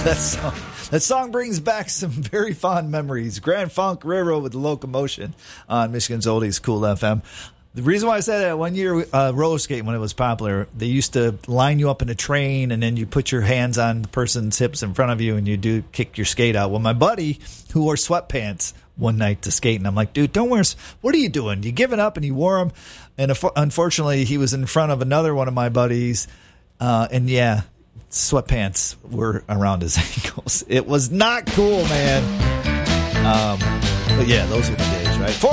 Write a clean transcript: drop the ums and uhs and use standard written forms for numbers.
That song brings back some very fond memories. Grand Funk Railroad with the Locomotion on Michigan's Oldies Cool FM. The reason why I said that, one year roller skating, when it was popular, they used to line you up in a train, and then you put your hands on the person's hips in front of you, and you do kick your skate out. Well, my buddy, who wore sweatpants one night to skate, and I'm like, dude, don't wear. What are you doing? You giving up? And he wore them, and unfortunately, he was in front of another one of my buddies, and yeah, sweatpants were around his ankles. It was not cool, man. But yeah, those were the days, right?